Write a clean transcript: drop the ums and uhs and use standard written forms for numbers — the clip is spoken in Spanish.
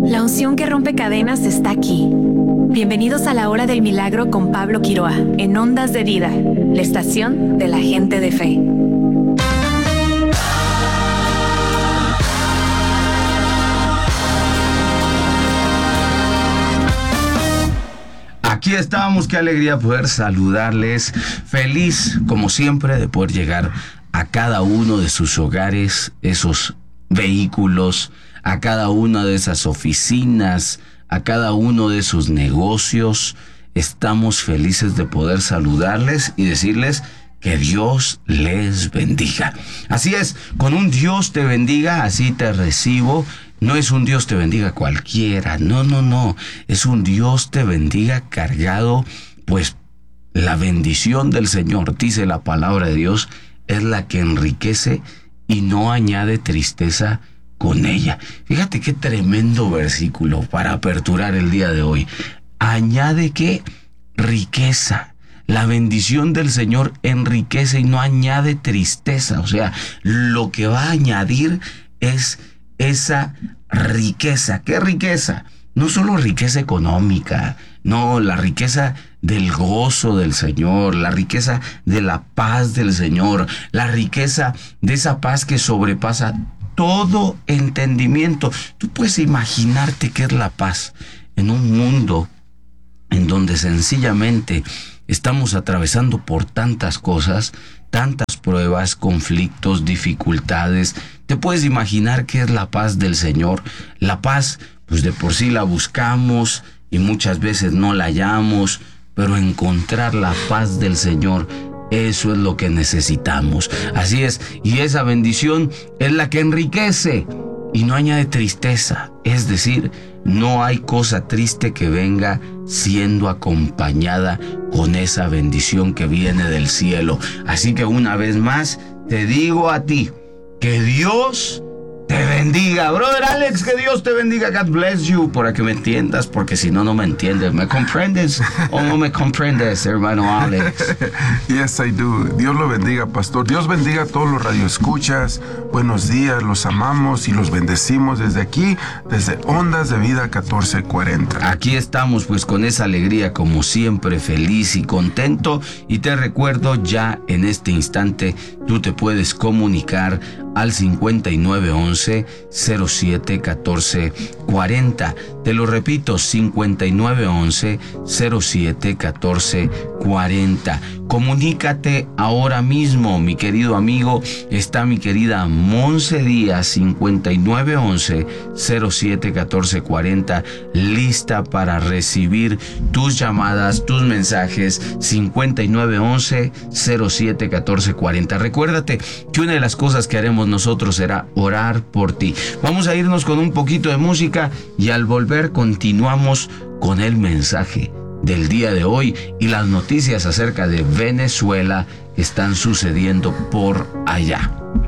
La unción que rompe cadenas está aquí. Bienvenidos a la Hora del Milagro con Pablo Quiroa, en Ondas de Vida, la estación de la gente de fe. Aquí estamos, qué alegría poder saludarles. Feliz, como siempre, de poder llegar a cada uno de sus hogares, esos vehículos, a cada una de esas oficinas, a cada uno de sus negocios. Estamos felices de poder saludarles y decirles que Dios les bendiga. Así es, con un Dios te bendiga, así te recibo. No es un Dios te bendiga cualquiera, no. Es un Dios te bendiga cargado, pues la bendición del Señor, dice la palabra de Dios, es la que enriquece y no añade tristeza con ella. Fíjate qué tremendo versículo para aperturar el día de hoy. Añade ¿qué? Riqueza. La bendición del Señor enriquece y no añade tristeza. O sea, lo que va a añadir es esa riqueza. ¿Qué riqueza? No solo riqueza económica, no, la riqueza del gozo del Señor, la riqueza de la paz del Señor, la riqueza de esa paz que sobrepasa todo entendimiento. Tú puedes imaginarte qué es la paz en un mundo en donde sencillamente estamos atravesando por tantas cosas, tantas pruebas, conflictos, dificultades. ¿Te puedes imaginar qué es la paz del Señor? La paz, pues de por sí la buscamos y muchas veces no la hallamos, pero encontrar la paz del Señor, eso es lo que necesitamos. Así es, y esa bendición es la que enriquece y no añade tristeza. Es decir, no hay cosa triste que venga siendo acompañada con esa bendición que viene del cielo. Así que una vez más te digo a ti, que Dios te bendiga. Brother Alex, que Dios te bendiga. God bless you. Para que me entiendas, porque si no, no me entiendes. ¿Me comprendes o no me comprendes, hermano Alex? Yes, I do. Dios lo bendiga, pastor. Dios bendiga a todos los radioescuchas. Buenos días, los amamos y los bendecimos desde aquí, desde Ondas de Vida 1440. Aquí estamos pues con esa alegría, como siempre, feliz y contento. Y te recuerdo, ya en este instante, tú te puedes comunicar al 5911-071440. Te lo repito, 5911-071440. Comunícate ahora mismo, mi querido amigo. Está mi querida Monse Díaz, 5911-071440, lista para recibir tus llamadas, tus mensajes. 5911-071440. Recuérdate que una de las cosas que haremos nosotros será orar por ti. Vamos a irnos con un poquito de música y al volver continuamos con el mensaje del día de hoy y las noticias acerca de Venezuela que están sucediendo por allá.